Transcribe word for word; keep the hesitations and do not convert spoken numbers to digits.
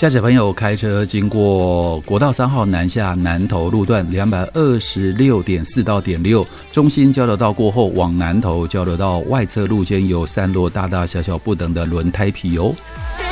驾驶朋友开车经过国道三号南下南投路段两百二十六点四到点六中心交流道过后，往南投交流道外侧路肩有散落大大小小不等的轮胎皮哦。